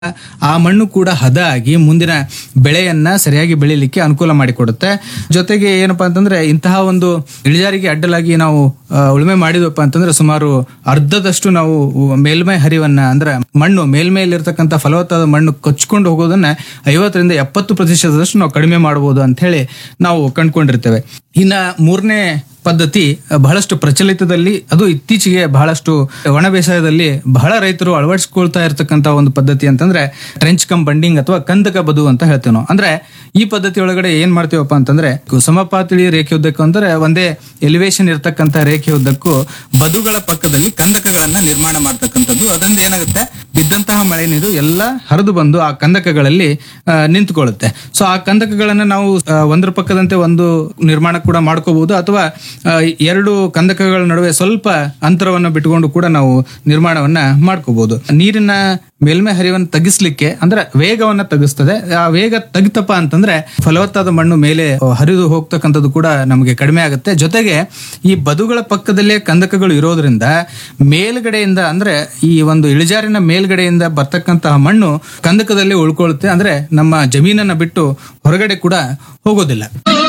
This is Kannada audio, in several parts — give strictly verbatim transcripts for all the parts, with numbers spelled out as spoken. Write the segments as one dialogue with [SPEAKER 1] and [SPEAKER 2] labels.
[SPEAKER 1] ಆ ಮಣ್ಣು ಕೂಡ ಹದ ಆಗಿ ಮುಂದಿನ ಬೆಳೆಯನ್ನ ಸರಿಯಾಗಿ ಬೆಳಿಲಿಕ್ಕೆ ಅನುಕೂಲ ಮಾಡಿಕೊಡುತ್ತೆ. ಜೊತೆಗೆ ಏನಪ್ಪಾ ಅಂತಂದ್ರೆ ಇಂತಹ ಒಂದು ಇಳಿಜಾರಿಗೆ ಅಡ್ಡಲಾಗಿ ನಾವು ಆ, ಉಳುಮೆ ಮಾಡಿದ್ವಪ್ಪ ಅಂತಂದ್ರೆ ಸುಮಾರು ಅರ್ಧದಷ್ಟು ನಾವು ಮೇಲ್ಮೈ ಹರಿವನ್ನ ಅಂದ್ರೆ ಮಣ್ಣು ಮೇಲ್ಮೈಲಿರ್ತಕ್ಕಂಥ ಫಲವತ್ತಾದ ಮಣ್ಣು ಕೊಚ್ಕೊಂಡು ಹೋಗೋದನ್ನ ಐವತ್ತರಿಂದ ಎಪ್ಪತ್ತು ಪ್ರತಿಶತದಷ್ಟು ನಾವು ಕಡಿಮೆ ಮಾಡಬಹುದು ಅಂತ ಹೇಳಿ ನಾವು ಕಂಡುಕೊಂಡಿರ್ತೇವೆ. ಇನ್ನ ಮೂರನೇ ಪದ್ಧತಿ ಬಹಳಷ್ಟು ಪ್ರಚಲಿತದಲ್ಲಿ, ಅದು ಇತ್ತೀಚೆಗೆ ಬಹಳಷ್ಟು ಒಣ ಬೇಸಾಯದಲ್ಲಿ ಬಹಳ ರೈತರು ಅಳವಡಿಸಿಕೊಳ್ತಾ ಇರತಕ್ಕಂತ ಒಂದು ಪದ್ಧತಿ ಅಂತಂದ್ರೆ ಟ್ರೆಂಚ್ ಕಮ್ ಬಂಡಿಂಗ್ ಅಥವಾ ಕಂದಕ ಬದು ಅಂತ ಹೇಳ್ತೇವೆ ನಾವು. ಅಂದ್ರೆ ಈ ಪದ್ಧತಿ ಒಳಗಡೆ ಏನ್ ಮಾಡ್ತೀವಪ್ಪ ಅಂತಂದ್ರೆ ಸಮಪಾತಳಿ ರೇಖೆ ಉದ್ದಕ್ಕೂ ಅಂದ್ರೆ ಒಂದೇ ಎಲಿವೇಶನ್ ಇರತಕ್ಕಂತ ರೇಖೆ ಉದ್ದಕ್ಕೂ ಬದುಗಳ ಪಕ್ಕದಲ್ಲಿ ಕಂದಕಗಳನ್ನ ನಿರ್ಮಾಣ ಮಾಡ್ತಕ್ಕಂಥದ್ದು. ಅದರಿಂದ ಏನಾಗುತ್ತೆ, ಬಿದ್ದಂತಹ ಮಳೆ ನೀರು ಎಲ್ಲ ಹರಿದು ಬಂದು ಆ ಕಂದಕಗಳಲ್ಲಿ ಆ, ನಿಂತುಕೊಳ್ಳುತ್ತೆ. ಸೊ ಆ ಕಂದಕಗಳನ್ನ ನಾವು ಆ, ಒಂದ್ರ ಪಕ್ಕದಂತೆ ಒಂದು ನಿರ್ಮಾಣ ಕೂಡ ಮಾಡ್ಕೋಬಹುದು, ಅಥವಾ ಆ, ಎರಡು ಕಂದಕಗಳ ನಡುವೆ ಸ್ವಲ್ಪ ಅಂತರವನ್ನ ಬಿಟ್ಟುಕೊಂಡು ಕೂಡ ನಾವು ನಿರ್ಮಾಣವನ್ನ ಮಾಡ್ಕೋಬಹುದು. ನೀರಿನ ಮೇಲ್ಮೈ ಹರಿವನ್ನು ತಗ್ಗಿಸ್ಲಿಕ್ಕೆ ಅಂದ್ರೆ ವೇಗವನ್ನ ತಗ್ಗಿಸ್ತದೆ. ಆ ವೇಗ ತಗ್ತಪ್ಪ ಅಂತಂದ್ರೆ ಫಲವತ್ತಾದ ಮಣ್ಣು ಮೇಲೆ ಹರಿದು ಹೋಗ್ತಕ್ಕಂಥದ್ದು ಕೂಡ ನಮಗೆ ಕಡಿಮೆ ಆಗುತ್ತೆ. ಜೊತೆಗೆ ಈ ಬದುಗಳ ಪಕ್ಕದಲ್ಲೇ ಕಂದಕಗಳು ಇರೋದ್ರಿಂದ ಮೇಲ್ಗಡೆಯಿಂದ ಅಂದ್ರೆ ಈ ಒಂದು ಇಳಿಜಾರಿನ ಮೇಲ್ಗಡೆಯಿಂದ ಬರ್ತಕ್ಕಂತಹ ಮಣ್ಣು ಕಂದಕದಲ್ಲೇ ಉಳ್ಕೊಳ್ಳುತ್ತೆ. ಅಂದ್ರೆ ನಮ್ಮ ಜಮೀನನ್ನ ಬಿಟ್ಟು ಹೊರಗಡೆ ಕೂಡ ಹೋಗೋದಿಲ್ಲ.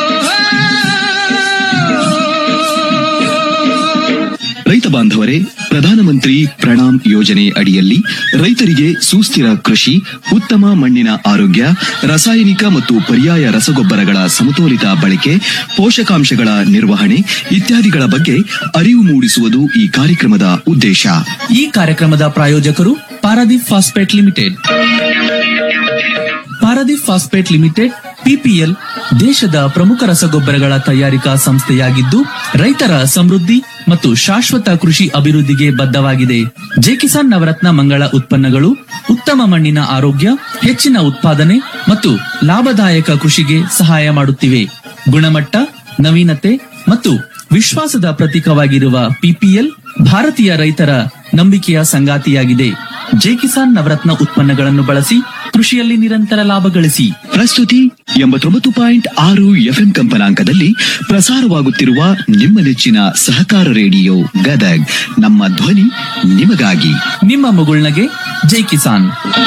[SPEAKER 2] ರೈತ ಬಾಂಧವರೇ, ಪ್ರಧಾನಮಂತ್ರಿ ಪ್ರಣಾಮ್ ಯೋಜನೆ ಅಡಿಯಲ್ಲಿ ರೈತರಿಗೆ ಸುಸ್ಥಿರ ಕೃಷಿ, ಉತ್ತಮ ಮಣ್ಣಿನ ಆರೋಗ್ಯ, ರಾಸಾಯನಿಕ ಮತ್ತು ಪರ್ಯಾಯ ರಸಗೊಬ್ಬರಗಳ ಸಮತೋಲಿತ ಬಳಕೆ, ಪೋಷಕಾಂಶಗಳ ನಿರ್ವಹಣೆ ಇತ್ಯಾದಿಗಳ ಬಗ್ಗೆ ಅರಿವು ಮೂಡಿಸುವುದು ಈ ಕಾರ್ಯಕ್ರಮದ ಉದ್ದೇಶ.
[SPEAKER 3] ಈ ಕಾರ್ಯಕ್ರಮದ ಪ್ರಾಯೋಜಕರು Paradip phosphate limited. Paradip phosphate limited ಪಿಪಿಎಲ್ ದೇಶದ ಪ್ರಮುಖ ರಸಗೊಬ್ಬರಗಳ ತಯಾರಿಕಾ ಸಂಸ್ಥೆಯಾಗಿದ್ದು ರೈತರ ಸಮೃದ್ಧಿ ಮತ್ತು ಶಾಶ್ವತ ಕೃಷಿ ಅಭಿವೃದ್ಧಿಗೆ ಬದ್ಧವಾಗಿದೆ. ಜೆ ಕಿಸಾನ್ ನವರತ್ನ ಮಂಗಳ ಉತ್ಪನ್ನಗಳು ಉತ್ತಮ ಮಣ್ಣಿನ ಆರೋಗ್ಯ, ಹೆಚ್ಚಿನ ಉತ್ಪಾದನೆ ಮತ್ತು ಲಾಭದಾಯಕ ಕೃಷಿಗೆ ಸಹಾಯ ಮಾಡುತ್ತಿವೆ. ಗುಣಮಟ್ಟ, ನವೀನತೆ ಮತ್ತು ವಿಶ್ವಾಸದ ಪ್ರತೀಕವಾಗಿರುವ ಪಿಪಿಎಲ್ ಭಾರತೀಯ ರೈತರ ನಂಬಿಕೆಯ ಸಂಗಾತಿಯಾಗಿದೆ. ಜೆ ಕಿಸಾನ್ ನವರತ್ನ ಉತ್ಪನ್ನಗಳನ್ನು ಬಳಸಿ ಕೃಷಿಯಲ್ಲಿ ನಿರಂತರ ಲಾಭ ಗಳಿಸಿ.
[SPEAKER 2] ಪ್ರಸ್ತುತಿ ಎಂಬತ್ತೊಂಬತ್ತು ಪಾಯಿಂಟ್ ಆರು ಎಫ್ಎಂ ಕಂಪನಾಂಕದಲ್ಲಿ ಪ್ರಸಾರವಾಗುತ್ತಿರುವ ನಿಮ್ಮ ನೆಚ್ಚಿನ ಸಹಕಾರ ರೇಡಿಯೋ ಗದಗ್. ನಮ್ಮ ಧ್ವನಿ ನಿಮಗಾಗಿ.
[SPEAKER 3] ನಿಮ್ಮ ಮುಗುಳ್ನಗೆ ಜೈ ಕಿಸಾನ್.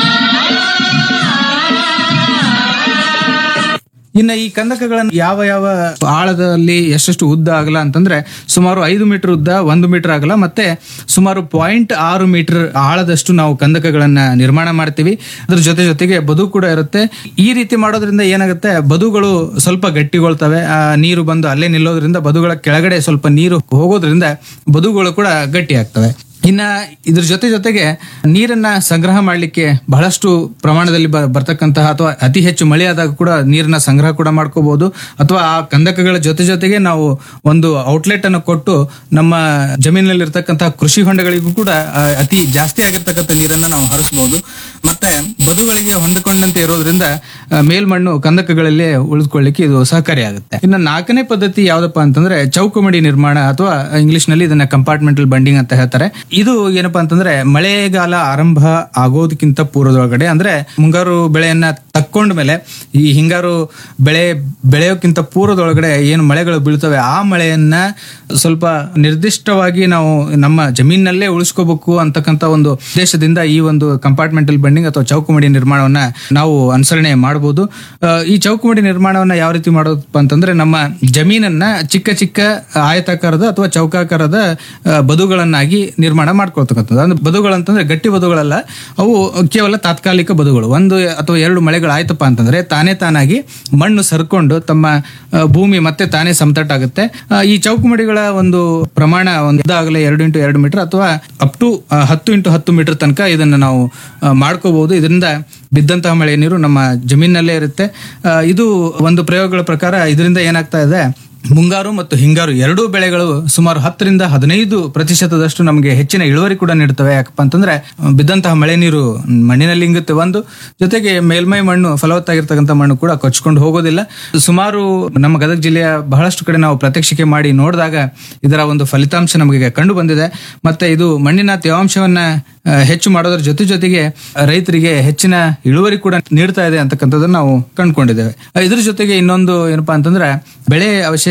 [SPEAKER 1] ಇನ್ನ ಈ ಕಂದಕಗಳನ್ನು ಯಾವ ಯಾವ ಆಳದಲ್ಲಿ ಎಷ್ಟೆಷ್ಟು ಉದ್ದ ಆಗಲ್ಲ ಅಂತಂದ್ರೆ ಸುಮಾರು ಐದು ಮೀಟರ್ ಉದ್ದ, ಒಂದು ಮೀಟರ್ ಆಗಲ್ಲ, ಮತ್ತೆ ಸುಮಾರು ಪಾಯಿಂಟ್ ಆರು ಮೀಟರ್ ಆಳದಷ್ಟು ನಾವು ಕಂದಕಗಳನ್ನ ನಿರ್ಮಾಣ ಮಾಡ್ತೀವಿ. ಅದ್ರ ಜೊತೆ ಜೊತೆಗೆ ಬದು ಕೂಡ ಇರುತ್ತೆ. ಈ ರೀತಿ ಮಾಡೋದ್ರಿಂದ ಏನಾಗುತ್ತೆ, ಬದುಗಳು ಸ್ವಲ್ಪ ಗಟ್ಟಿಗೊಳ್ತವೆ. ಆ ನೀರು ಬಂದು ಅಲ್ಲೇ ನಿಲ್ಲೋದ್ರಿಂದ ಬದುಗಳ ಕೆಳಗಡೆ ಸ್ವಲ್ಪ ನೀರು ಹೋಗೋದ್ರಿಂದ ಬದುಗಳು ಕೂಡ ಗಟ್ಟಿ ಆಗ್ತವೆ. ಇನ್ನ ಇದ್ರ ಜೊತೆ ಜೊತೆಗೆ ನೀರನ್ನ ಸಂಗ್ರಹ ಮಾಡ್ಲಿಕ್ಕೆ ಬಹಳಷ್ಟು ಪ್ರಮಾಣದಲ್ಲಿ ಬರ್ತಕ್ಕಂತಹ ಅಥವಾ ಅತಿ ಹೆಚ್ಚು ಮಳೆ ಆದಾಗ ಕೂಡ ನೀರನ್ನ ಸಂಗ್ರಹ ಕೂಡ ಮಾಡ್ಕೋಬಹುದು. ಅಥವಾ ಆ ಕಂದಕಗಳ ಜೊತೆ ಜೊತೆಗೆ ನಾವು ಒಂದು ಔಟ್ಲೆಟ್ ಅನ್ನು ಕೊಟ್ಟು ನಮ್ಮ ಜಮೀನಲ್ಲಿ ಇರ್ತಕ್ಕಂತಹ ಕೃಷಿ ಹೊಂಡಗಳಿಗೂ ಕೂಡ ಆ, ಅತಿ ಜಾಸ್ತಿ ಆಗಿರ್ತಕ್ಕಂಥ ನೀರನ್ನ ನಾವು ಹರಿಸಬಹುದು. ಮತ್ತೆ ಬದುಗಳಿಗೆ ಹೊಂದಿಕೊಂಡಂತೆ ಇರೋದ್ರಿಂದ ಆ, ಮೇಲ್ಮಣ್ಣು ಕಂದಕಗಳಲ್ಲೇ ಉಳಿದುಕೊಳ್ಳಿಕ್ಕೆ ಇದು ಸಹಕಾರಿಯಾಗುತ್ತೆ. ಇನ್ನು ನಾಲ್ಕನೇ ಪದ್ಧತಿ ಯಾವ್ದಪ್ಪ ಅಂತಂದ್ರೆ ಚೌಕಮಡಿ ನಿರ್ಮಾಣ, ಅಥವಾ ಇಂಗ್ಲಿಷ್ ನಲ್ಲಿ ಇದನ್ನ ಕಂಪಾರ್ಟ್ಮೆಂಟಲ್ ಬಂಡಿಂಗ್ ಅಂತ ಹೇಳ್ತಾರೆ. ಇದು ಏನಪ್ಪಾ ಅಂತಂದ್ರೆ ಮಳೆಗಾಲ ಆರಂಭ ಆಗೋದಕ್ಕಿಂತ ಪೂರ್ವದೊಳಗಡೆ, ಅಂದ್ರೆ ಮುಂಗಾರು ಬೆಳೆಯನ್ನ ತಕ್ಕೊಂಡ ಮೇಲೆ ಈ ಹಿಂಗಾರು ಬೆಳೆ ಬೆಳೆಯೋಕ್ಕಿಂತ ಪೂರ್ವದೊಳಗಡೆ ಏನು ಮಳೆಗಳು ಬೀಳ್ತವೆ ಆ ಮಳೆಯನ್ನ ಸ್ವಲ್ಪ ನಿರ್ದಿಷ್ಟವಾಗಿ ನಾವು ನಮ್ಮ ಜಮೀನಲ್ಲೇ ಉಳಿಸ್ಕೋಬೇಕು ಅಂತಕ್ಕಂಥ ಒಂದು ಉದ್ದೇಶದಿಂದ ಈ ಒಂದು ಕಂಪಾರ್ಟ್ಮೆಂಟಲ್ ಬಂಡಿಂಗ್ ಅಥವಾ ಚೌಕಮಡಿ ನಿರ್ಮಾಣವನ್ನ ನಾವು ಅನುಸರಣೆ ಮಾಡಬಹುದು. ಈ ಚೌಕಮಡಿ ನಿರ್ಮಾಣವನ್ನ ಯಾವ ರೀತಿ ಮಾಡೋದಪ್ಪ ಅಂತಂದ್ರೆ ನಮ್ಮ ಜಮೀನನ್ನ ಚಿಕ್ಕ ಚಿಕ್ಕ ಆಯತಾಕಾರದ ಅಥವಾ ಚೌಕಾಕಾರದ ಆ, ಬದುಗಳನ್ನಾಗಿ ನಿರ್ಮಾಣ ಮಾಡ್ಕೊಳ್ತಕ್ಕಂಥದ್ದು. ಅಂದ್ರೆ ಬದುಗಳಂತಂದ್ರೆ ಗಟ್ಟಿ ಬದುಗಳಲ್ಲ, ಅವು ಕೇವಲ ತಾತ್ಕಾಲಿಕ ಬದುಗಳು. ಒಂದು ಅಥವಾ ಎರಡು ಮಳೆಗಳು ಆಯ್ತಪ್ಪ ಅಂತಂದ್ರೆ ತಾನೇ ತಾನಾಗಿ ಮಣ್ಣು ಸರ್ಕೊಂಡು ತಮ್ಮ ಆ, ಭೂಮಿ ಮತ್ತೆ ತಾನೇ ಸಮತಟ್ಟಾಗುತ್ತೆ. ಆ, ಈ ಚೌಕಮಡಿಗಳ ಒಂದು ಪ್ರಮಾಣ ಒಂದು ಆಗಲೇ ಎರಡು ಇಂಟು ಎರಡು ಮೀಟರ್ ಅಥವಾ ಅಪ್ ಟು ಹತ್ತು ಇಂಟು ಹತ್ತು ಮೀಟರ್ ತನಕ ಇದನ್ನ ನಾವು ಆ, ಮಾಡ್ಕೋಬಹುದು. ಇದರಿಂದ ಬಿದ್ದಂತಹ ಮಳೆ ನೀರು ನಮ್ಮ ಜಮೀನಲ್ಲೇ ಇರುತ್ತೆ. ಆ, ಇದು ಒಂದು ಪ್ರಯೋಗಗಳ ಪ್ರಕಾರ ಇದರಿಂದ ಏನಾಗ್ತಾ ಇದೆ, ಮುಂಗಾರು ಮತ್ತು ಹಿಂಗಾರು ಎರಡೂ ಬೆಳೆಗಳು ಸುಮಾರು ಹತ್ತರಿಂದ ಹದಿನೈದು ಪ್ರತಿಶತದಷ್ಟು ನಮಗೆ ಹೆಚ್ಚಿನ ಇಳುವರಿ ಕೂಡ ನೀಡುತ್ತವೆ. ಯಾಕಪ್ಪ ಅಂತಂದ್ರೆ ಬಿದ್ದಂತಹ ಮಳೆ ನೀರು ಮಣ್ಣಿನಲ್ಲಿ ಇಂಗುತ್ತೆ ಒಂದು, ಜೊತೆಗೆ ಮೇಲ್ಮೈ ಮಣ್ಣು ಫಲವತ್ತಾಗಿರ್ತಕ್ಕಂಥ ಮಣ್ಣು ಕೂಡ ಕೊಚ್ಕೊಂಡು ಹೋಗೋದಿಲ್ಲ. ಸುಮಾರು ನಮ್ಮ ಗದಗ ಜಿಲ್ಲೆಯ ಬಹಳಷ್ಟು ಕಡೆ ನಾವು ಪ್ರಾತ್ಯಕ್ಷಿಕೆ ಮಾಡಿ ನೋಡಿದಾಗ ಇದರ ಒಂದು ಫಲಿತಾಂಶ ನಮಗೆ ಕಂಡು ಬಂದಿದೆ. ಮತ್ತೆ ಇದು ಮಣ್ಣಿನ ತೇವಾಂಶವನ್ನ ಹೆಚ್ಚು ಮಾಡೋದ್ರ ಜೊತೆ ಜೊತೆಗೆ ರೈತರಿಗೆ ಹೆಚ್ಚಿನ ಇಳುವರಿ ಕೂಡ ನೀಡ್ತಾ ಇದೆ ಅಂತಕ್ಕಂಥದ್ದನ್ನ ನಾವು ಕಂಡುಕೊಂಡಿದ್ದೇವೆ. ಇದ್ರ ಜೊತೆಗೆ ಇನ್ನೊಂದು ಏನಪ್ಪಾ ಅಂತಂದ್ರೆ ಬೆಳೆ ಅವಶೇಷ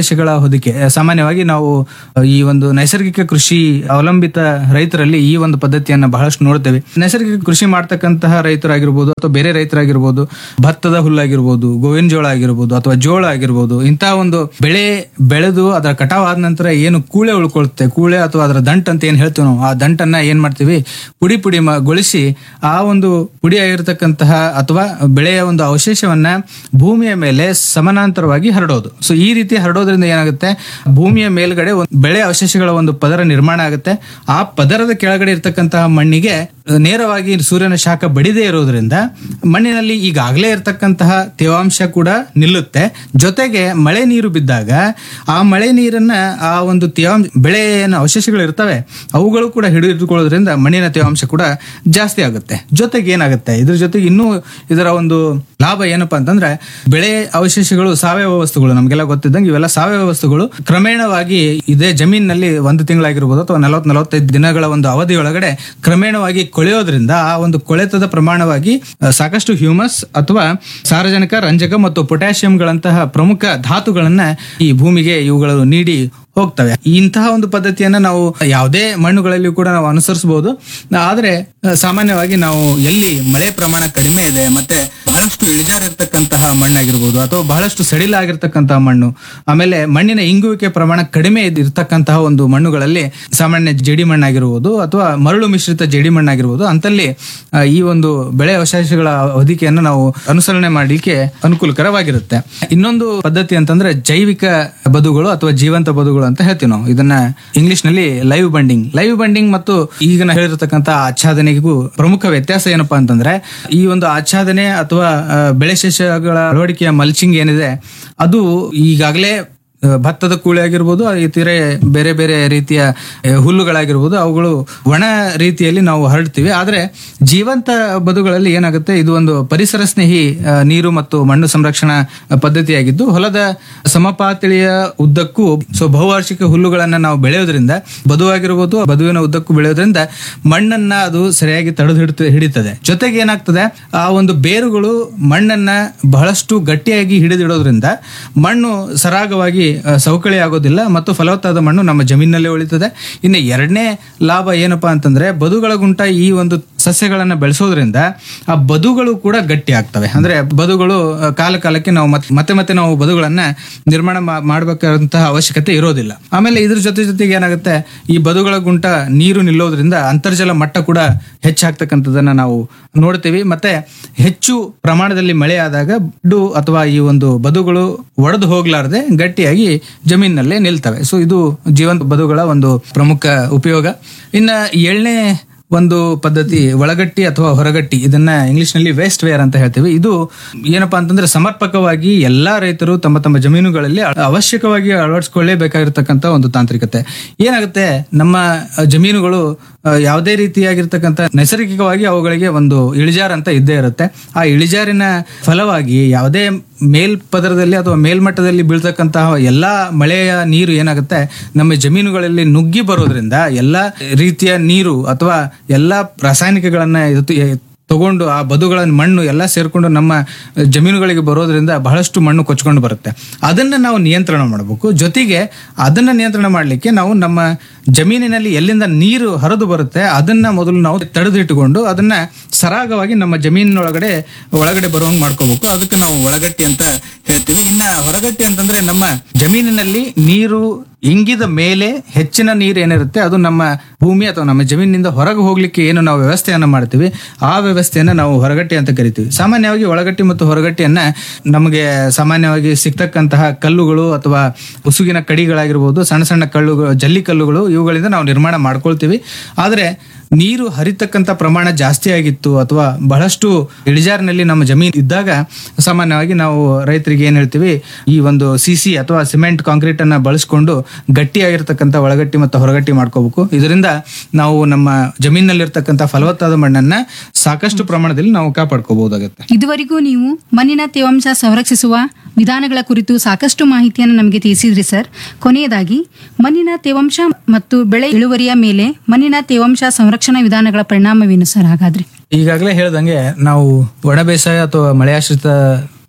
[SPEAKER 1] ಅವಶೇಷಗಳ ಹೊದಿಕೆ. ಸಾಮಾನ್ಯವಾಗಿ ನಾವು ಈ ಒಂದು ನೈಸರ್ಗಿಕ ಕೃಷಿ ಅವಲಂಬಿತ ರೈತರಲ್ಲಿ ಈ ಒಂದು ಪದ್ಧತಿಯನ್ನ ಬಹಳಷ್ಟು ನೋಡ್ತೇವೆ. ನೈಸರ್ಗಿಕ ಕೃಷಿ ಮಾಡ್ತಕ್ಕಂತಹ ರೈತರಾಗಿರ್ಬೋದು ಅಥವಾ ಬೇರೆ ರೈತರಾಗಿರ್ಬೋದು, ಭತ್ತದ ಹುಲ್ಲಾಗಿರ್ಬೋದು, ಗೋವಿನ ಜೋಳ ಆಗಿರ್ಬೋದು ಅಥವಾ ಜೋಳ ಆಗಿರ್ಬೋದು, ಇಂತಹ ಒಂದು ಬೆಳೆ ಬೆಳೆದು ಅದರ ಕಟಾವ್ ಆದ ನಂತರ ಏನು ಕೂಳೆ ಉಳ್ಕೊಳುತ್ತೆ, ಕೂಳೆ ಅಥವಾ ಅದರ ದಂಟ್ ಅಂತ ಏನ್ ಹೇಳ್ತೀವಿ ನಾವು, ಆ ದಂಟನ್ನ ಏನ್ ಮಾಡ್ತೀವಿ, ಪುಡಿ ಪುಡಿ ಮ- ಗೊಳಿಸಿ ಆ ಒಂದು ಪುಡಿ ಆಗಿರತಕ್ಕಂತಹ ಅಥವಾ ಬೆಳೆಯ ಒಂದು ಅವಶೇಷವನ್ನ ಭೂಮಿಯ ಮೇಲೆ ಸಮಾನಾಂತರವಾಗಿ ಹರಡೋದು. ಸೊ ಈ ರೀತಿ ಹರಡೋದ್ರಿಂದ ಏನಾಗುತ್ತೆ, ಭೂಮಿಯ ಮೇಲ್ಗಡೆ ಒಂದು ಬೆಳೆ ಅವಶೇಷಗಳ ಒಂದು ಪದರ ನಿರ್ಮಾಣ ಆಗುತ್ತೆ. ಆ ಪದರದ ಕೆಳಗಡೆ ಇರತಕ್ಕಂತಹ ಮಣ್ಣಿಗೆ ನೇರವಾಗಿ ಸೂರ್ಯನ ಶಾಖ ಬಡಿದೇ ಇರೋದ್ರಿಂದ ಮಣ್ಣಿನಲ್ಲಿ ಈಗಾಗಲೇ ಇರತಕ್ಕಂತಹ ತೇವಾಂಶ ಕೂಡ ನಿಲ್ಲುತ್ತೆ. ಜೊತೆಗೆ ಮಳೆ ನೀರು ಬಿದ್ದಾಗ ಆ ಮಳೆ ನೀರನ್ನ ಆ ಒಂದು ತೇವಾಂಶ ಬೆಳೆಯ ಅವಶೇಷಗಳು ಇರ್ತವೆ ಅವುಗಳು ಕೂಡ ಹಿಡಿದಿಟ್ಟುಕೊಳ್ಳೋದ್ರಿಂದ ಮಣ್ಣಿನ ತೇವಾಂಶ ಕೂಡ ಜಾಸ್ತಿ ಆಗುತ್ತೆ. ಜೊತೆಗೆ ಏನಾಗುತ್ತೆ, ಇದ್ರ ಜೊತೆಗೆ ಇನ್ನೂ ಇದರ ಒಂದು ಲಾಭ ಏನಪ್ಪಾ ಅಂತಂದ್ರೆ, ಬೆಳೆ ಅವಶೇಷಗಳು ಸಾವಯವ ವಸ್ತುಗಳು, ನಮಗೆಲ್ಲ ಗೊತ್ತಿದ್ದಂಗೆ ಇವೆಲ್ಲ ಸಾವಯವ ವಸ್ತುಗಳು ಕ್ರಮೇಣವಾಗಿ ಇದೇ ಜಮೀನಿನಲ್ಲಿ ಒಂದು ತಿಂಗಳಾಗಿರ್ಬೋದು ಅಥವಾ ನಲವತ್ ನಲವತ್ತೈದು ದಿನಗಳ ಒಂದು ಅವಧಿಯೊಳಗಡೆ ಕ್ರಮೇಣವಾಗಿ ಕೊಳೆಯೋದ್ರಿಂದ ಆ ಒಂದು ಕೊಳೆತದ ಪ್ರಮಾಣವಾಗಿ ಅಹ್, ಸಾಕಷ್ಟು ಹ್ಯೂಮಸ್ ಅಥವಾ ಸಾರಜನಕ, ರಂಜಕ ಮತ್ತು ಪೊಟ್ಯಾಷಿಯಂಗಳಂತಹ ಪ್ರಮುಖ ಧಾತುಗಳನ್ನ ಈ ಭೂಮಿಗೆ ಇವುಗಳು ನೀಡಿ ಹೋಗ್ತವೆ. ಇಂತಹ ಒಂದು ಪದ್ಧತಿಯನ್ನ ನಾವು ಯಾವುದೇ ಮಣ್ಣುಗಳಲ್ಲಿ ಕೂಡ ನಾವು ಅನುಸರಿಸಬಹುದು. ಆದ್ರೆ ಅಹ್, ಸಾಮಾನ್ಯವಾಗಿ ನಾವು ಎಲ್ಲಿ ಮಳೆ ಪ್ರಮಾಣ ಕಡಿಮೆ ಇದೆ ಮತ್ತೆ ಬಹಳಷ್ಟು ಇಳಿಜಾರಿರ್ತಕ್ಕಂತಹ ಮಣ್ಣಾಗಿರ್ಬೋದು ಅಥವಾ ಬಹಳಷ್ಟು ಸಡಿಲ ಆಗಿರ್ತಕ್ಕಂತಹ ಮಣ್ಣು, ಆಮೇಲೆ ಮಣ್ಣಿನ ಇಂಗುವಿಕೆ ಪ್ರಮಾಣ ಕಡಿಮೆ ಇರ್ತಕ್ಕಂತಹ ಒಂದು ಮಣ್ಣುಗಳಲ್ಲಿ ಸಾಮಾನ್ಯ ಜೇಡಿ ಮಣ್ಣಾಗಿರ್ಬೋದು ಅಥವಾ ಮರಳು ಮಿಶ್ರಿತ ಜೇಡಿ ಮಣ್ಣಾಗಿರ್ಬೋದು, ಅಂತಲ್ಲಿ ಆ, ಈ ಒಂದು ಬೆಳೆ ಅವಶೇಷಗಳ ಹೊದಿಕೆಯನ್ನು ನಾವು ಅನುಸರಣೆ ಮಾಡಲಿಕ್ಕೆ ಅನುಕೂಲಕರವಾಗಿರುತ್ತೆ. ಇನ್ನೊಂದು ಪದ್ಧತಿ ಅಂತಂದ್ರೆ ಜೈವಿಕ ಬದುಗಳು ಅಥವಾ ಜೀವಂತ ಬದುಗಳು ಅಂತ ಹೇಳ್ತೀವಿ ನಾವು. ಇದನ್ನ ಇಂಗ್ಲಿಷ್ ನಲ್ಲಿ ಲೈವ್ ಬಂಡಿಂಗ್ ಲೈವ್ ಬಂಡಿಂಗ್ ಮತ್ತು ಈಗ ನಾವು ಹೇಳಿರ್ತಕ್ಕಂಥ ಆಚ್ಛಾದನೆಗೂ ಪ್ರಮುಖ ವ್ಯತ್ಯಾಸ ಏನಪ್ಪಾ ಅಂತಂದ್ರೆ, ಈ ಒಂದು ಆಚ್ಛಾದನೆ ಅಥವಾ ಆ, ಬೆಳೆ ಶೇಷಗಳ ಅಳವಡಿಕೆಯ ಮಲ್ಚಿಂಗ್ ಏನಿದೆ ಅದು ಈಗಾಗಲೇ ಭತ್ತದ ಕೂಳೆ ಆಗಿರ್ಬೋದು, ಇತರೆ ಬೇರೆ ಬೇರೆ ರೀತಿಯ ಹುಲ್ಲುಗಳಾಗಿರ್ಬೋದು, ಅವುಗಳು ಒಣ ರೀತಿಯಲ್ಲಿ ನಾವು ಹರಡ್ತೀವಿ. ಆದ್ರೆ ಜೀವಂತ ಬದುಗಳಲ್ಲಿ ಏನಾಗುತ್ತೆ, ಇದು ಒಂದು ಪರಿಸರ ಸ್ನೇಹಿ ಆ, ನೀರು ಮತ್ತು ಮಣ್ಣು ಸಂರಕ್ಷಣಾ ಪದ್ಧತಿಯಾಗಿದ್ದು ಹೊಲದ ಸಮಪಾತಳಿಯ ಉದ್ದಕ್ಕೂ ಸೊ ಬಹುವಾರ್ಷಿಕ ಹುಲ್ಲುಗಳನ್ನ ನಾವು ಬೆಳೆಯೋದ್ರಿಂದ, ಬದುವಾಗಿರ್ಬೋದು ಬದುವಿನ ಉದ್ದಕ್ಕೂ ಬೆಳೆಯೋದ್ರಿಂದ ಮಣ್ಣನ್ನ ಅದು ಸರಿಯಾಗಿ ತಡೆದು ಹಿಡಿತ ಹಿಡಿತದೆ. ಜೊತೆಗೆ ಏನಾಗ್ತದೆ, ಆ ಒಂದು ಬೇರುಗಳು ಮಣ್ಣನ್ನ ಬಹಳಷ್ಟು ಗಟ್ಟಿಯಾಗಿ ಹಿಡಿದಿಡೋದ್ರಿಂದ ಮಣ್ಣು ಸರಾಗವಾಗಿ ಆ, ಸವಕಳಿ ಆಗೋದಿಲ್ಲ ಮತ್ತು ಫಲವತ್ತಾದ ಮಣ್ಣು ನಮ್ಮ ಜಮೀನಲ್ಲೇ ಉಳಿತದೆ. ಇನ್ನು ಎರಡನೇ ಲಾಭ ಏನಪ್ಪಾ ಅಂತಂದ್ರೆ, ಬದುಗಳ ಗುಂಟ ಈ ಒಂದು ಸಸ್ಯಗಳನ್ನ ಬೆಳೆಸೋದ್ರಿಂದ ಆ ಬದುಗಳು ಕೂಡ ಗಟ್ಟಿ ಆಗ್ತವೆ. ಅಂದ್ರೆ ಬದುಗಳು ಆ, ಕಾಲ ಕಾಲಕ್ಕೆ ನಾವು ಮತ್- ಮತ್ತೆ ಮತ್ತೆ ನಾವು ಬದುಗಳನ್ನ ನಿರ್ಮಾಣ ಮಾ- ಮಾಡ್ಬೇಕಾದಂತಹ ಅವಶ್ಯಕತೆ ಇರೋದಿಲ್ಲ. ಆಮೇಲೆ ಇದ್ರ ಜೊತೆ ಜೊತೆಗೆ ಏನಾಗುತ್ತೆ, ಈ ಬದುಗಳ ಗುಂಟ ನೀರು ನಿಲ್ಲೋದ್ರಿಂದ ಅಂತರ್ಜಲ ಮಟ್ಟ ಕೂಡ ಹೆಚ್ಚಾಗ್ತಕ್ಕಂಥದ್ದನ್ನ ನಾವು ನೋಡ್ತೀವಿ. ಮತ್ತೆ ಹೆಚ್ಚು ಪ್ರಮಾಣದಲ್ಲಿ ಮಳೆ ಆದಾಗ ಬಡ್ಡು ಅಥವಾ ಈ ಒಂದು ಬದುಗಳು ಒಡೆದು ಹೋಗ್ಲಾರ್ದೆ ಗಟ್ಟಿಯಾಗಿ ಜಮೀನಿನಲ್ಲೇ ನಿಲ್ತವೆ. ಸೊ ಇದು ಜೀವಂತ ಬದುಗಳ ಒಂದು ಪ್ರಮುಖ ಉಪಯೋಗ. ಇನ್ನ ಏಳನೇ ಒಂದು ಪದ್ಧತಿ ಒಳಗಟ್ಟಿ ಅಥವಾ ಹೊರಗಟ್ಟಿ, ಇದನ್ನ ಇಂಗ್ಲಿಷ್ ನಲ್ಲಿ ವೇಸ್ಟ್ ವೇರ್ ಅಂತ ಹೇಳ್ತೀವಿ. ಇದು ಏನಪ್ಪಾ ಅಂತಂದ್ರೆ, ಸಮರ್ಪಕವಾಗಿ ಎಲ್ಲಾ ರೈತರು ತಮ್ಮ ತಮ್ಮ ಜಮೀನುಗಳಲ್ಲಿ ಅವಶ್ಯಕವಾಗಿ ಅಳವಡಿಸಿಕೊಳ್ಳೇಬೇಕಾಗಿರ್ತಕ್ಕಂಥ ಒಂದು ತಾಂತ್ರಿಕತೆ. ಏನಾಗುತ್ತೆ, ನಮ್ಮ ಜಮೀನುಗಳು ಆ, ಯಾವುದೇ ರೀತಿಯಾಗಿರ್ತಕ್ಕಂಥ ನೈಸರ್ಗಿಕವಾಗಿ ಅವುಗಳಿಗೆ ಒಂದು ಇಳಿಜಾರು ಅಂತ ಇದ್ದೇ ಇರುತ್ತೆ. ಆ ಇಳಿಜಾರಿನ ಫಲವಾಗಿ ಯಾವುದೇ ಮೇಲ್ಪದರದಲ್ಲಿ ಅಥವಾ ಮೇಲ್ಮಟ್ಟದಲ್ಲಿ ಬೀಳ್ತಕ್ಕಂತಹ ಎಲ್ಲಾ ಮಳೆಯ ನೀರು ಏನಾಗುತ್ತೆ, ನಮ್ಮ ಜಮೀನುಗಳಲ್ಲಿ ನುಗ್ಗಿ ಬರೋದ್ರಿಂದ ಎಲ್ಲಾ ರೀತಿಯ ನೀರು ಅಥವಾ ಎಲ್ಲಾ ರಾಸಾಯನಿಕಗಳನ್ನ ಇದು- ತಗೊಂಡು ಆ ಬದುಗಳ ಮಣ್ಣು ಎಲ್ಲ ಸೇರ್ಕೊಂಡು ನಮ್ಮ ಜಮೀನುಗಳಿಗೆ ಬರೋದ್ರಿಂದ ಬಹಳಷ್ಟು ಮಣ್ಣು ಕೊಚ್ಕೊಂಡು ಬರುತ್ತೆ. ಅದನ್ನ ನಾವು ನಿಯಂತ್ರಣ ಮಾಡಬೇಕು. ಜೊತೆಗೆ ಅದನ್ನ ನಿಯಂತ್ರಣ ಮಾಡಲಿಕ್ಕೆ ನಾವು ನಮ್ಮ ಜಮೀನಿನಲ್ಲಿ ಎಲ್ಲಿಂದ ನೀರು ಹರಿದು ಬರುತ್ತೆ ಅದನ್ನ ಮೊದಲು ನಾವು ತಡೆದಿಟ್ಟುಕೊಂಡು ಅದನ್ನ ಸರಾಗವಾಗಿ ನಮ್ಮ ಜಮೀನಿನೊಳಗಡೆ ಒಳಗಡೆ ಬರುವಂಗ್ ಮಾಡ್ಕೋಬೇಕು. ಅದಕ್ಕೆ ನಾವು ಒಳಗಟ್ಟಿ ಅಂತ ಹೇಳ್ತೀವಿ. ಇನ್ನ ಹೊರಗಟ್ಟಿ ಅಂತಂದ್ರೆ, ನಮ್ಮ ಜಮೀನಿನಲ್ಲಿ ನೀರು ಇಂಗಿದ ಮೇಲೆ ಹೆಚ್ಚಿನ ನೀರು ಏನಿರುತ್ತೆ ಅದು ನಮ್ಮ ಭೂಮಿ ಅಥವಾ ನಮ್ಮ ಜಮೀನಿನಿಂದ ಹೊರಗೆ ಹೋಗ್ಲಿಕ್ಕೆ ಏನು ನಾವು ವ್ಯವಸ್ಥೆಯನ್ನ ಮಾಡ್ತೀವಿ, ಆ ವ್ಯವಸ್ಥೆಯನ್ನ ನಾವು ಹೊರಗಟ್ಟಿ ಅಂತ ಕರಿತೀವಿ. ಸಾಮಾನ್ಯವಾಗಿ ಒಳಗಟ್ಟಿ ಮತ್ತು ಹೊರಗಟ್ಟಿಯನ್ನ ನಮಗೆ ಸಾಮಾನ್ಯವಾಗಿ ಸಿಗ್ತಕ್ಕಂತಹ ಕಲ್ಲುಗಳು ಅಥವಾ ಉಸುಗಿನ ಕಡಿಗಳಾಗಿರ್ಬೋದು, ಸಣ್ಣ ಸಣ್ಣ ಕಲ್ಲುಗಳು, ಜಲ್ಲಿ ಕಲ್ಲುಗಳು, ಇವುಗಳಿಂದ ನಾವು ನಿರ್ಮಾಣ ಮಾಡ್ಕೊಳ್ತೀವಿ. ಆದ್ರೆ ನೀರು ಹರಿತಕ್ಕಂಥ ಪ್ರಮಾಣ ಜಾಸ್ತಿ ಆಗಿತ್ತು ಅಥವಾ ಬಹಳಷ್ಟು ಇಳಿಜಾರಿನಲ್ಲಿ ನಮ್ಮ ಜಮೀನು ಇದ್ದಾಗ ಸಾಮಾನ್ಯವಾಗಿ ನಾವು ರೈತರಿಗೆ ಏನ್ ಹೇಳ್ತೀವಿ, ಈ ಒಂದು ಸಿಸಿ ಅಥವಾ ಸಿಮೆಂಟ್ ಕಾಂಕ್ರೀಟ್ ಅನ್ನ ಬಳಸ್ಕೊಂಡು ಗಟ್ಟಿಯಾಗಿರ್ತಕ್ಕಂಥ ಒಳಗಟ್ಟಿ ಮತ್ತು ಹೊರಗಟ್ಟಿ ಮಾಡ್ಕೋಬೇಕು. ಇದರಿಂದ ನಾವು ನಮ್ಮ ಜಮೀನಿನಲ್ಲಿರ್ತಕ್ಕಂಥ ಫಲವತ್ತಾದ ಮಣ್ಣನ್ನ ಸಾಕಷ್ಟು ಪ್ರಮಾಣದಲ್ಲಿ ನಾವು ಕಾಪಾಡ್ಕೋಬಹುದಾಗುತ್ತೆ.
[SPEAKER 4] ಇದುವರೆಗೂ ನೀವು ಮಣ್ಣಿನ ತೇವಾಂಶ ಸಂರಕ್ಷಿಸುವ ವಿಧಾನಗಳ ಕುರಿತು ಸಾಕಷ್ಟು ಮಾಹಿತಿಯನ್ನು ನಮಗೆ ತಿಳಿಸಿದ್ರಿ ಸರ್. ಕೊನೆಯದಾಗಿ, ಮಣ್ಣಿನ ತೇವಾಂಶ ಮತ್ತು ಬೆಳೆ ಇಳುವರಿಯ ಮೇಲೆ ಮಣ್ಣಿನ ತೇವಾಂಶ ಸಂರಕ್ಷಣಾ ವಿಧಾನಗಳ ಪರಿಣಾಮವೇನು ಸರ್? ಹಾಗಾದ್ರೆ
[SPEAKER 1] ಈಗಾಗಲೇ ಹೇಳ್ದಂಗೆ ನಾವು ಒಣ ಬೇಸಾಯ ಅಥವಾ ಮಳೆಯಾಶ್ರಿತ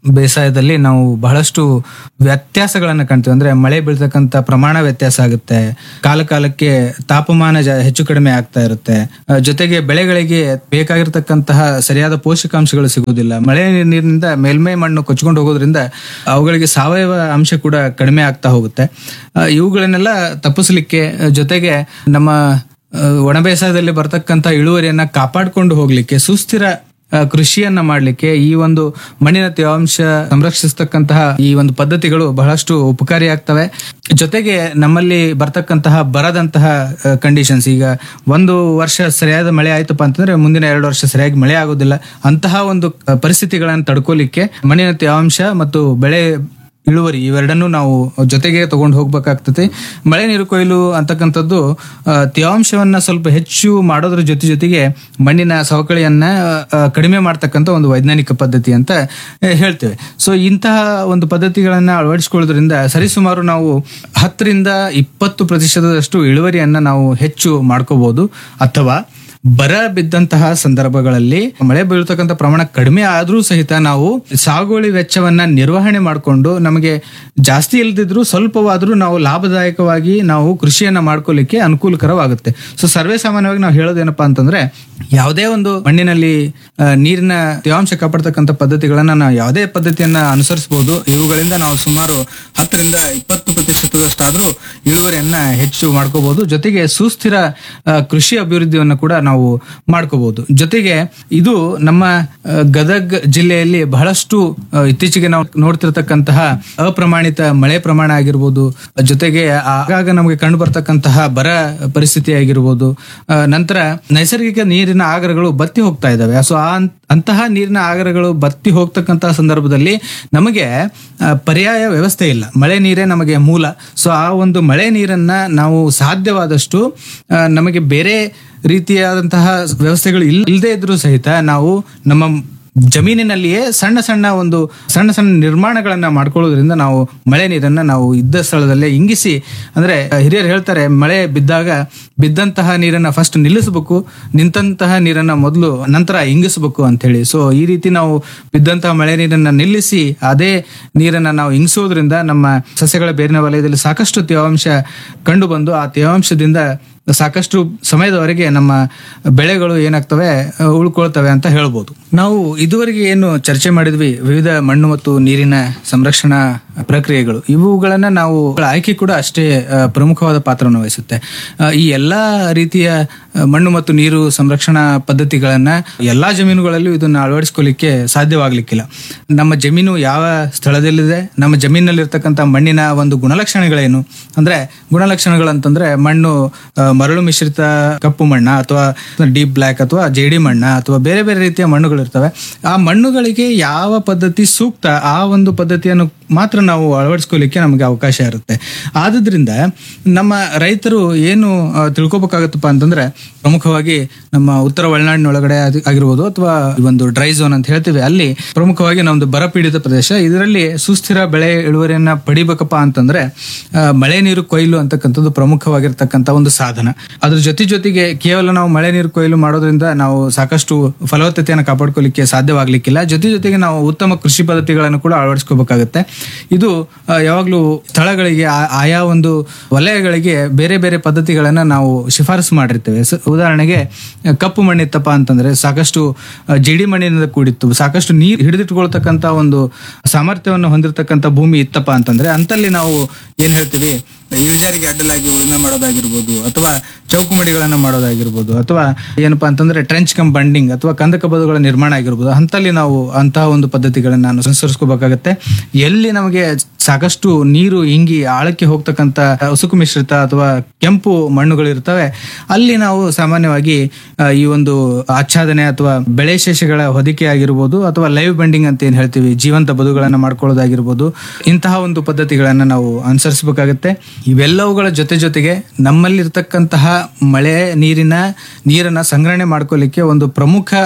[SPEAKER 1] ಬೇಸಾಯದಲ್ಲಿ ನಾವು ಬಹಳಷ್ಟು ವ್ಯತ್ಯಾಸಗಳನ್ನ ಕಾಣ್ತೀವಿ. ಅಂದ್ರೆ ಮಳೆ ಬೀಳ್ತಕ್ಕಂತ ಪ್ರಮಾಣ ವ್ಯತ್ಯಾಸ ಆಗುತ್ತೆ, ಕಾಲ ಕಾಲಕ್ಕೆ ತಾಪಮಾನ ಜ- ಹೆಚ್ಚು ಕಡಿಮೆ ಆಗ್ತಾ ಇರುತ್ತೆ. ಆ, ಜೊತೆಗೆ ಬೆಳೆಗಳಿಗೆ ಬೇಕಾಗಿರ್ತಕ್ಕಂತಹ ಸರಿಯಾದ ಪೋಷಕಾಂಶಗಳು ಸಿಗುವುದಿಲ್ಲ. ಮಳೆ ನೀರಿನಿಂದ ಮೇಲ್ಮೈ ಮಣ್ಣು ಕೊಚ್ಕೊಂಡು ಹೋಗೋದ್ರಿಂದ ಅವುಗಳಿಗೆ ಸಾವಯವ ಅಂಶ ಕೂಡ ಕಡಿಮೆ ಆಗ್ತಾ ಹೋಗುತ್ತೆ. ಆ, ಇವುಗಳನ್ನೆಲ್ಲ ತಪ್ಪಿಸ್ಲಿಕ್ಕೆ ಆ, ಜೊತೆಗೆ ನಮ್ಮ ಆ, ಒಣ ಬೇಸಾಯದಲ್ಲಿ ಬರ್ತಕ್ಕಂಥ ಇಳುವರಿಯನ್ನ ಕಾಪಾಡಿಕೊಂಡು ಹೋಗ್ಲಿಕ್ಕೆ ಸುಸ್ಥಿರ ಆ, ಕೃಷಿಯನ್ನ ಮಾಡ್ಲಿಕ್ಕೆ ಈ ಒಂದು ಮಣ್ಣಿನ ತೇವಾಂಶ ಸಂರಕ್ಷಿಸ್ತಕ್ಕಂತಹ ಈ ಒಂದು ಪದ್ಧತಿಗಳು ಬಹಳಷ್ಟು ಉಪಕಾರಿಯಾಗ್ತವೆ. ಜೊತೆಗೆ ನಮ್ಮಲ್ಲಿ ಬರ್ತಕ್ಕಂತಹ ಬರದಂತಹ ಕಂಡೀಷನ್ಸ್, ಈಗ ಒಂದು ವರ್ಷ ಸರಿಯಾದ ಮಳೆ ಆಯ್ತಪ್ಪ ಅಂತಂದ್ರೆ ಮುಂದಿನ ಎರಡು ವರ್ಷ ಸರಿಯಾಗಿ ಮಳೆ ಆಗೋದಿಲ್ಲ. ಅಂತಹ ಒಂದು ಪರಿಸ್ಥಿತಿಗಳನ್ನು ತಡ್ಕೋಲಿಕ್ಕೆ ಮಣ್ಣಿನ ತೇವಾಂಶ ಮತ್ತು ಬೆಳೆ ಇಳುವರಿ ಇವೆರಡನ್ನು ನಾವು ಜೊತೆಗೆ ತಗೊಂಡು ಹೋಗ್ಬೇಕಾಗ್ತದೆ. ಮಳೆ ನೀರು ಕೊಯ್ಲು ಅಂತಕ್ಕಂಥದ್ದು ಆ, ತೇವಾಂಶವನ್ನ ಸ್ವಲ್ಪ ಹೆಚ್ಚು ಮಾಡೋದ್ರ ಜೊತೆ ಜೊತೆಗೆ ಮಣ್ಣಿನ ಸವಕಳಿಯನ್ನ ಆ, ಕಡಿಮೆ ಮಾಡ್ತಕ್ಕಂಥ ಒಂದು ವೈಜ್ಞಾನಿಕ ಪದ್ಧತಿ ಅಂತ ಆ, ಹೇಳ್ತೇವೆ. ಸೊ ಇಂತಹ ಒಂದು ಪದ್ಧತಿಗಳನ್ನ ಅಳವಡಿಸಿಕೊಳ್ಳೋದ್ರಿಂದ ಸರಿಸುಮಾರು ನಾವು ಹತ್ತರಿಂದ ಇಪ್ಪತ್ತು ಪ್ರತಿಶತದಷ್ಟು ಇಳುವರಿಯನ್ನ ನಾವು ಹೆಚ್ಚು ಮಾಡ್ಕೋಬಹುದು. ಅಥವಾ ಬರ ಬಿದ್ದಂತಹ ಸಂದರ್ಭಗಳಲ್ಲಿ ಮಳೆ ಬೀಳ್ತಕ್ಕಂಥ ಪ್ರಮಾಣ ಕಡಿಮೆ ಆದ್ರೂ ಸಹಿತ ನಾವು ಸಾಗುವಳಿ ವೆಚ್ಚವನ್ನ ನಿರ್ವಹಣೆ ಮಾಡಿಕೊಂಡು ನಮಗೆ ಜಾಸ್ತಿ ಇಲ್ದಿದ್ರು ಸ್ವಲ್ಪವಾದ್ರೂ ನಾವು ಲಾಭದಾಯಕವಾಗಿ ನಾವು ಕೃಷಿಯನ್ನ ಮಾಡ್ಕೊಳ್ಳಿಕ್ಕೆ ಅನುಕೂಲಕರವಾಗುತ್ತೆ. ಸೊ ಸರ್ವೇ ಸಾಮಾನ್ಯವಾಗಿ ನಾವು ಹೇಳೋದೇನಪ್ಪಾ ಅಂತಂದ್ರೆ ಯಾವುದೇ ಒಂದು ಮಣ್ಣಿನಲ್ಲಿ ಆ, ನೀರಿನ ತೇವಾಂಶ ಕಾಪಾಡ್ತಕ್ಕಂಥ ಪದ್ಧತಿಗಳನ್ನ ನಾವು ಯಾವುದೇ ಪದ್ಧತಿಯನ್ನ ಅನುಸರಿಸಬಹುದು. ಇವುಗಳಿಂದ ನಾವು ಸುಮಾರು ಹತ್ತರಿಂದ ಇಪ್ಪತ್ತು ಪ್ರತಿಶತದಷ್ಟಾದ್ರೂ ಇಳುವರಿಯನ್ನ ಹೆಚ್ಚು ಮಾಡ್ಕೋಬಹುದು. ಜೊತೆಗೆ ಸುಸ್ಥಿರ ಆ, ಕೃಷಿ ಅಭಿವೃದ್ಧಿಯನ್ನು ಕೂಡ ನಾವು ಮಾಡ್ಕೋಬಹುದು. ಜೊತೆಗೆ ಇದು ನಮ್ಮ ಆ, ಗದಗ್ ಜಿಲ್ಲೆಯಲ್ಲಿ ಬಹಳಷ್ಟು ಆ, ಇತ್ತೀಚೆಗೆ ನಾವು ನೋಡ್ತಿರ್ತಕ್ಕಂತಹ ಅಪ್ರಮಾಣಿತ ಮಳೆ ಪ್ರಮಾಣ ಆಗಿರ್ಬೋದು, ಜೊತೆಗೆ ಆಗಾಗ ನಮಗೆ ಕಂಡು ಬರ್ತಕ್ಕಂತಹ ಬರ ಪರಿಸ್ಥಿತಿ ಆಗಿರ್ಬೋದು, ಆ, ನಂತರ ನೈಸರ್ಗಿಕ ನೀರಿನ ಆಗರಗಳು ಬತ್ತಿ ಹೋಗ್ತಾ ಇದಾವೆ. ಸೊ ಆ ಅಂತಹ ನೀರಿನ ಆಗರಗಳು ಬತ್ತಿ ಹೋಗ್ತಕ್ಕಂತಹ ಸಂದರ್ಭದಲ್ಲಿ ನಮಗೆ ಆ, ಪರ್ಯಾಯ ವ್ಯವಸ್ಥೆ ಇಲ್ಲ, ಮಳೆ ನೀರೇ ನಮಗೆ ಮೂಲ. ಸೊ ಆ ಒಂದು ಮಳೆ ನೀರನ್ನ ನಾವು ಸಾಧ್ಯವಾದಷ್ಟು ಆ, ನಮಗೆ ಬೇರೆ ರೀತಿಯಾದಂತಹ ವ್ಯವಸ್ಥೆಗಳು ಇಲ್ ಇಲ್ಲದೆ ಇದ್ರೂ ಸಹಿತ ನಾವು ನಮ್ಮ ಜಮೀನಿನಲ್ಲಿಯೇ ಸಣ್ಣ ಸಣ್ಣ ಒಂದು ಸಣ್ಣ ಸಣ್ಣ ನಿರ್ಮಾಣಗಳನ್ನ ಮಾಡ್ಕೊಳ್ಳೋದ್ರಿಂದ ನಾವು ಮಳೆ ನೀರನ್ನ ನಾವು ಇದ್ದ ಸ್ಥಳದಲ್ಲೇ ಇಂಗಿಸಿ, ಅಂದ್ರೆ ಹಿರಿಯರು ಹೇಳ್ತಾರೆ ಮಳೆ ಬಿದ್ದಾಗ ಬಿದ್ದಂತಹ ನೀರನ್ನ ಫಸ್ಟ್ ನಿಲ್ಲಿಸಬೇಕು, ನಿಂತಹ ನೀರನ್ನ ಮೊದಲು ನಂತರ ಇಂಗಿಸಬೇಕು ಅಂತ ಹೇಳಿ. ಸೊ ಈ ರೀತಿ ನಾವು ಬಿದ್ದಂತಹ ಮಳೆ ನೀರನ್ನ ನಿಲ್ಲಿಸಿ ಅದೇ ನೀರನ್ನ ನಾವು ಇಂಗಿಸೋದ್ರಿಂದ ನಮ್ಮ ಸಸ್ಯಗಳ ಬೇರಿನ ವಲಯದಲ್ಲಿ ಸಾಕಷ್ಟು ತೇವಾಂಶ ಕಂಡು ಬಂದು ಆ ತೇವಾಂಶದಿಂದ ಸಾಕಷ್ಟು ಸಮಯದವರೆಗೆ ನಮ್ಮ ಬೆಳೆಗಳು ಏನಾಗ್ತವೆ ಅಹ್, ಉಳ್ಕೊಳ್ತವೆ ಅಂತ ಹೇಳ್ಬೋದು. ನಾವು ಇದುವರೆಗೆ ಏನು ಚರ್ಚೆ ಮಾಡಿದ್ವಿ ವಿವಿಧ ಮಣ್ಣು ಮತ್ತು ನೀರಿನ ಸಂರಕ್ಷಣಾ ಪ್ರಕ್ರಿಯೆಗಳು, ಇವುಗಳನ್ನ ನಾವು ಆಯ್ಕೆ ಕೂಡ ಅಷ್ಟೇ ಅಹ್, ಪ್ರಮುಖವಾದ ಪಾತ್ರವನ್ನು ವಹಿಸುತ್ತೆ. ಅಹ್, ಈ ಎಲ್ಲಾ ರೀತಿಯ ಅಹ್, ಮಣ್ಣು ಮತ್ತು ನೀರು ಸಂರಕ್ಷಣಾ ಪದ್ಧತಿಗಳನ್ನ ಎಲ್ಲಾ ಜಮೀನುಗಳಲ್ಲೂ ಇದನ್ನ ಅಳವಡಿಸ್ಕೊಳ್ಳಿಕ್ಕೆ ಸಾಧ್ಯವಾಗ್ಲಿಕ್ಕಿಲ್ಲ. ನಮ್ಮ ಜಮೀನು ಯಾವ ಸ್ಥಳದಲ್ಲಿದೆ, ನಮ್ಮ ಜಮೀನಲ್ಲಿರ್ತಕ್ಕಂಥ ಮಣ್ಣಿನ ಒಂದು ಗುಣಲಕ್ಷಣಗಳೇನು, ಅಂದ್ರೆ ಗುಣಲಕ್ಷಣಗಳು ಅಂತಂದ್ರೆ ಮಣ್ಣು ಅಹ್, ಮರಳು ಮಿಶ್ರಿತ ಕಪ್ಪು ಮಣ್ಣ ಅಥವಾ ಡೀಪ್ ಬ್ಲ್ಯಾಕ್ ಅಥವಾ ಜೇಡಿ ಮಣ್ಣ ಅಥವಾ ಬೇರೆ ಬೇರೆ ರೀತಿಯ ಮಣ್ಣುಗಳು ಇರ್ತವೆ. ಆ ಮಣ್ಣುಗಳಿಗೆ ಯಾವ ಪದ್ಧತಿ ಸೂಕ್ತ ಆ ಒಂದು ಪದ್ಧತಿಯನ್ನು ಮಾತ್ರ ನಾವು ಅಳವಡಿಸ್ಕೊಳ್ಳಿಕ್ಕೆ ನಮಗೆ ಅವಕಾಶ ಇರುತ್ತೆ. ಆದ್ರಿಂದ ನಮ್ಮ ರೈತರು ಏನು ಆ, ತಿಳ್ಕೊಬೇಕಾಗತ್ತಪ್ಪ ಅಂತಂದ್ರೆ ಪ್ರಮುಖವಾಗಿ ನಮ್ಮ ಉತ್ತರ ಒಳನಾಡಿನೊಳಗಡೆ ಅದ್- ಆಗಿರ್ಬೋದು ಅಥವಾ ಈ ಒಂದು ಡ್ರೈ ಝೋನ್ ಅಂತ ಹೇಳ್ತೀವಿ, ಅಲ್ಲಿ ಪ್ರಮುಖವಾಗಿ ನಮ್ದು ಬರಪೀಡಿತ ಪ್ರದೇಶ. ಇದರಲ್ಲಿ ಸುಸ್ಥಿರ ಬೆಳೆ ಇಳುವರಿಯನ್ನ ಪಡಿಬೇಕಪ್ಪ ಅಂತಂದ್ರೆ ಆ, ಮಳೆ ನೀರು ಕೊಯ್ಲು ಅಂತಕ್ಕಂಥದ್ದು ಪ್ರಮುಖವಾಗಿರ್ತಕ್ಕಂಥ ಒಂದು ಸಾಧನ. ಅದ್ರ ಜೊತೆ ಜೊತೆಗೆ ಕೇವಲ ನಾವು ಮಳೆ ನೀರು ಕೊಯ್ಲು ಮಾಡೋದ್ರಿಂದ ನಾವು ಸಾಕಷ್ಟು ಫಲವತ್ತತೆಯನ್ನು ಕಾಪಾಡ್ಕೊಳ್ಳಿಕ್ಕೆ ಸಾಧ್ಯವಾಗ್ಲಿಕ್ಕಿಲ್ಲ. ಜೊತೆ ಜೊತೆಗೆ ನಾವು ಉತ್ತಮ ಕೃಷಿ ಪದ್ಧತಿಗಳನ್ನು ಕೂಡ ಅಳವಡಿಸ್ಕೋಬೇಕಾಗುತ್ತೆ. ಇದು ಆ, ಯಾವಾಗ್ಲೂ ಸ್ಥಳಗಳಿಗೆ ಆ- ಆಯಾ ಒಂದು ವಲಯಗಳಿಗೆ ಬೇರೆ ಬೇರೆ ಪದ್ಧತಿಗಳನ್ನ ನಾವು ಶಿಫಾರಸು ಮಾಡಿರ್ತೇವೆ. ಸ- ಉದಾಹರಣೆಗೆ ಆ, ಕಪ್ಪು ಮಣ್ಣಿತ್ತಪ್ಪ ಅಂತಂದ್ರೆ ಸಾಕಷ್ಟು ಆ, ಜೇಡಿ ಮಣ್ಣಿನಿಂದ ಕೂಡಿತ್ತು, ಸಾಕಷ್ಟು ನೀರು ಹಿಡಿದಿಟ್ಕೊಳ್ತಕ್ಕಂತ ಒಂದು ಸಾಮರ್ಥ್ಯವನ್ನು ಹೊಂದಿರತಕ್ಕಂತ ಭೂಮಿ ಇತ್ತಪ್ಪ ಅಂತಂದ್ರೆ ಅಂತಲ್ಲಿ ನಾವು ಏನ್ ಹೇಳ್ತೀವಿ, ಇಳಿಜಾರಿಗೆ ಅಡ್ಡಲಾಗಿ ಉಳುಮೆ ಮಾಡೋದಾಗಿರ್ಬೋದು ಅಥವಾ ಚೌಕು ಮಡಿಗಳನ್ನ ಮಾಡೋದಾಗಿರ್ಬೋದು ಅಥವಾ ಏನಪ್ಪಾ ಅಂತಂದ್ರೆ ಟ್ರೆಂಚ್ ಕಮ್ ಬಂಡಿಂಗ್ ಅಥವಾ ಕಂದಕ ಬದುಗಳ ನಿರ್ಮಾಣ ಆಗಿರ್ಬೋದು, ಅಂತಲ್ಲಿ ನಾವು ಅಂತಹ ಒಂದು ಪದ್ಧತಿಗಳನ್ನ ಅನುಸರಿಸ್ಕೋಬೇಕಾಗತ್ತೆ. ಎಲ್ಲಿ ನಮಗೆ ಸಾಕಷ್ಟು ನೀರು ಇಂಗಿ ಆಳಕ್ಕೆ ಹೋಗ್ತಕ್ಕಂತ ಉಸುಕು ಮಿಶ್ರಿತ ಅಥವಾ ಕೆಂಪು ಮಣ್ಣುಗಳು ಇರ್ತವೆ, ಅಲ್ಲಿ ನಾವು ಸಾಮಾನ್ಯವಾಗಿ ಆ, ಈ ಒಂದು ಆಚ್ಛಾದನೆ ಅಥವಾ ಬೆಳೆ ಶೇಷಗಳ ಹೊದಿಕೆ ಆಗಿರ್ಬೋದು ಅಥವಾ ಲೈವ್ ಬೆಂಡಿಂಗ್ ಅಂತ ಏನ್ ಹೇಳ್ತೀವಿ, ಜೀವಂತ ಬದುಗಳನ್ನ ಮಾಡ್ಕೊಳ್ಳೋದಾಗಿರ್ಬೋದು, ಇಂತಹ ಒಂದು ಪದ್ಧತಿಗಳನ್ನ ನಾವು ಅನುಸರಿಸಬೇಕಾಗತ್ತೆ. ಇವೆಲ್ಲವುಗಳ ಜೊತೆ ಜೊತೆಗೆ ನಮ್ಮಲ್ಲಿರ್ತಕ್ಕಂತಹ ಮಳೆ ನೀರಿನ ನೀರನ್ನ ಸಂಗ್ರಹಣೆ ಮಾಡ್ಕೊಳ್ಳಿಕ್ಕೆ ಒಂದು ಪ್ರಮುಖ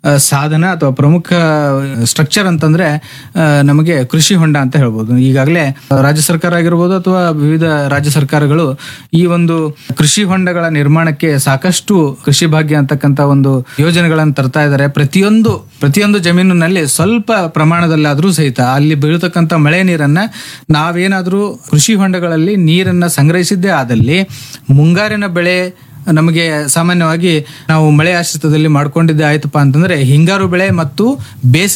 [SPEAKER 1] ಆ, ಸಾಧನ ಅಥವಾ ಪ್ರಮುಖ ಸ್ಟ್ರಕ್ಚರ್ ಅಂತಂದ್ರೆ ಆ, ನಮಗೆ ಕೃಷಿ ಹೊಂಡ ಅಂತ ಹೇಳ್ಬೋದು. ಈಗಾಗಲೇ ರಾಜ್ಯ ಸರ್ಕಾರ ಆಗಿರ್ಬೋದು ಅಥವಾ ವಿವಿಧ ರಾಜ್ಯ ಸರ್ಕಾರಗಳು ಈ ಒಂದು ಕೃಷಿ ಹೊಂಡಗಳ ನಿರ್ಮಾಣಕ್ಕೆ ಸಾಕಷ್ಟು ಕೃಷಿ ಭಾಗ್ಯ ಅಂತಕ್ಕಂಥ ಒಂದು ಯೋಜನೆಗಳನ್ನು ತರ್ತಾ ಇದ್ದಾರೆ. ಪ್ರತಿಯೊಂದು ಪ್ರತಿಯೊಂದು ಜಮೀನಿನಲ್ಲಿ ಸ್ವಲ್ಪ ಪ್ರಮಾಣದಲ್ಲಾದ್ರೂ ಸಹಿತ ಅಲ್ಲಿ ಬೀಳತಕ್ಕಂಥ ಮಳೆ ನೀರನ್ನ ನಾವೇನಾದ್ರೂ ಕೃಷಿ ಹೊಂಡಗಳಲ್ಲಿ ನೀರನ್ನ ಸಂಗ್ರಹಿಸಿದ್ದೇ ಆದಲ್ಲಿ ಮುಂಗಾರಿನ ಬೆಳೆ ನಮಗೆ ಸಾಮಾನ್ಯವಾಗಿ ನಾವು ಮಳೆ ಆಶ್ರಿತದಲ್ಲಿ ಮಾಡ್ಕೊಂಡಿದ್ದೆ ಆಯ್ತಪ್ಪ ಅಂತಂದ್ರೆ ಹಿಂಗಾರು ಬೆಳೆ ಮತ್ತು ಬೇಸಿಗೆ